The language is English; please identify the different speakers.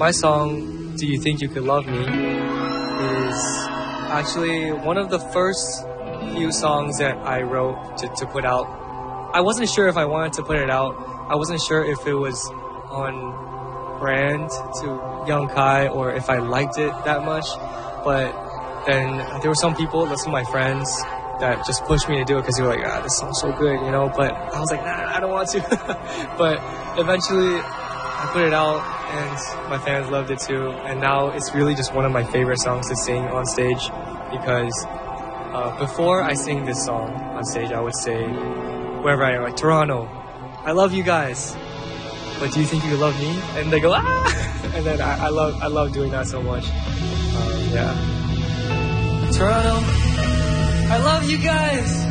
Speaker 1: my song, Do You Think You Could Love Me, is actually one of the first few songs that I wrote to put out. I wasn't sure if I wanted to put it out. I wasn't sure if it was on brand to Young Kai or if I liked it that much. But then there were some people, some of my friends, that just pushed me to do it because they were like, this song's so good, you know. But I was like, nah, I don't want to. But eventually I put it out and my fans loved it too. And now it's really just one of my favorite songs to sing on stage because before I sing this song on stage, I would say, wherever I am, like Toronto, I love you guys, but do you think you love me? And they go, ah! And then I love doing that so much. Yeah. Toronto, I love you guys.